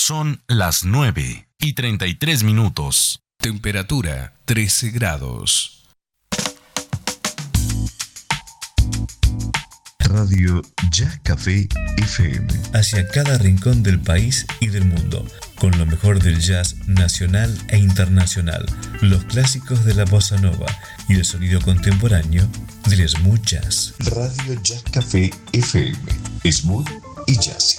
Son las 9:33. Temperatura 13 grados. Radio Jazz Café FM. Hacia cada rincón del país y del mundo, con lo mejor del jazz nacional e internacional, los clásicos de la bossa nova y el sonido contemporáneo del smooth jazz. Radio Jazz Café FM. Smooth y jazzy.